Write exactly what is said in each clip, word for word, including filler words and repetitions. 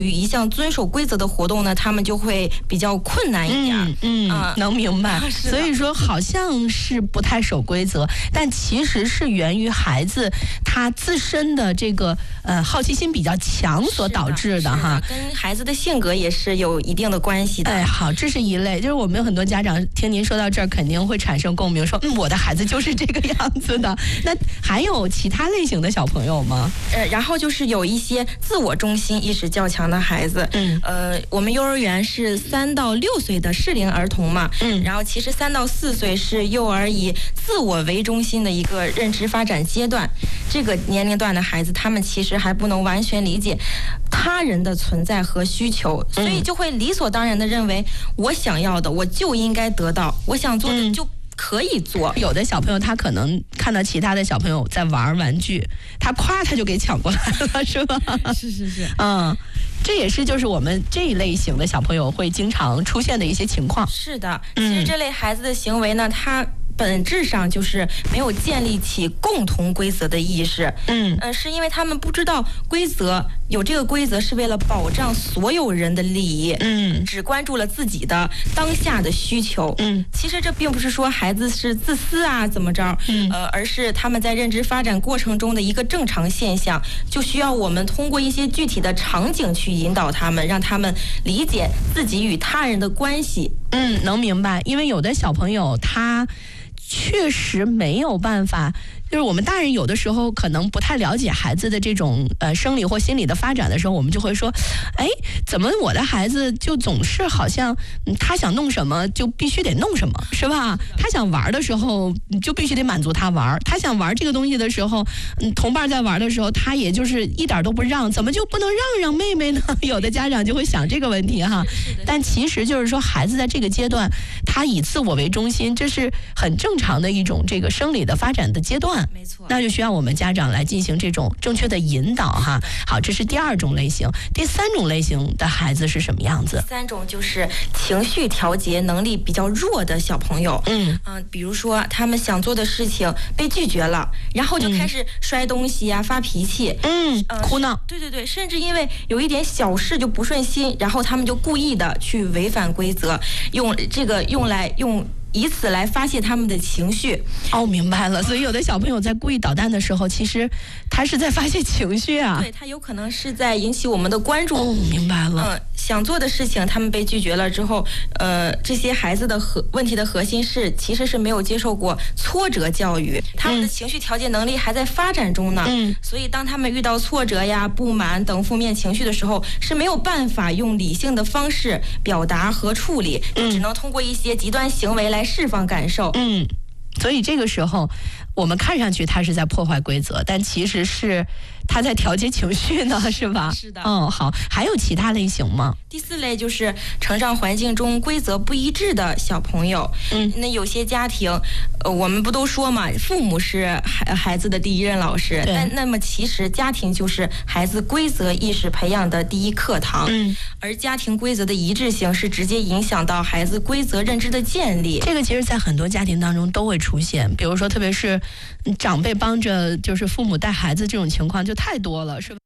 于一项遵守规则的活动呢，他们就会比较困难一点。 嗯，嗯呃、能明白。所以说好像是不太守规则，但其实是源于孩子他自身的这个呃好奇心比较强所导致的哈， 跟孩子的性格也是有一定的关系的。 哎，好，这是一类，就是我们有很多家长听您说到这儿，肯定会产生共鸣，说嗯，我的孩子就是这个样子的。那还有其他类型的小朋友吗？ 呃，然后就是有一些自我中心意识较强的孩子， 嗯， 呃，我们幼儿园是三到六岁的适龄儿童嘛， 嗯， 然后其实三到四岁是幼儿以自我为中心的一个认知发展阶段，这个年龄段的孩子，他们其实还不能完全理解他人的存在和需求，所以就会理所当然的认为，我想要的我就应该得到，我想做的就可以做。 有的小朋友他可能看到其他的小朋友在玩玩具，他夸他就给抢过来了，是吧？ 是是是， 嗯，这也是就是我们这一类型的小朋友会经常出现的一些情况。 是的，其实这类孩子的行为呢，他本质上就是没有建立起共同规则的意识。 嗯， 呃，是因为他们不知道规则，有这个规则是为了保障所有人的利益。 嗯， 只关注了自己的当下的需求。 嗯， 其实这并不是说孩子是自私啊怎么着， 嗯， 呃，而是他们在认知发展过程中的一个正常现象，就需要我们通过一些具体的场景去引导他们，让他们理解自己与他人的关系。 嗯，能明白，因为有的小朋友他确实没有办法，就是我们大人有的时候可能不太了解孩子的这种呃生理或心理的发展的时候，我们就会说，哎，怎么我的孩子就总是好像、嗯、他想弄什么就必须得弄什么，是吧？他想玩的时候就必须得满足他玩，他想玩这个东西的时候，嗯，同伴在玩的时候，他也就是一点都不让，怎么就不能让让妹妹呢？有的家长就会想这个问题哈，但其实就是说孩子在这个阶段，他以自我为中心，这是很正常的一种这个生理的发展的阶段。 没错， 那就需要我们家长来进行这种正确的引导哈。好，这是第二种类型。第三种类型的孩子是什么样子？ 第三种就是情绪调节能力比较弱的小朋友。 嗯嗯、呃，比如说他们想做的事情被拒绝了，然后就开始摔东西呀、啊、发脾气， 嗯，呃、哭闹。 对对对，甚至因为有一点小事就不顺心，然后他们就故意的去违反规则，用这个用来用。以此来发泄他们的情绪。 哦，明白了。所以有的小朋友在故意捣蛋的时候，其实他是在发泄情绪啊。 对，他有可能是在引起我们的关注。 哦，明白了。 嗯、呃，想做的事情他们被拒绝了之后，呃，这些孩子的核问题的核心是其实是没有接受过挫折教育，他们的情绪调节能力还在发展中呢。 嗯， 所以当他们遇到挫折呀、不满等负面情绪的时候，是没有办法用理性的方式表达和处理，就只能通过一些极端行为来释放感受。 嗯，所以这个时候我们看上去他是在破坏规则，但其实是他在调节情绪呢，是吧？ 是的。 嗯，好，还有其他类型吗？ 第四类就是成长环境中规则不一致的小朋友。 嗯， 那有些家庭，呃，我们不都说嘛，父母是孩孩子的第一任老师，但那么其实家庭就是孩子规则意识培养的第一课堂。 嗯， 而家庭规则的一致性是直接影响到孩子规则认知的建立。 这个其实在很多家庭当中都会出现，比如说特别是长辈帮着就是父母带孩子这种情况就太多了，是吧？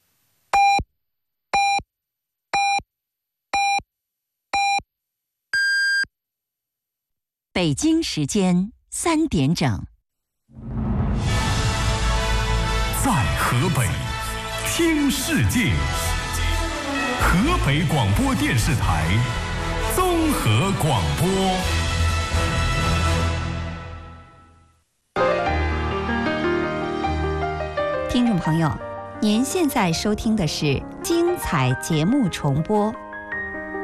北京时间三点整， 在河北听世界，河北广播电视台综合广播。 听众朋友，您现在收听的是精彩节目重播。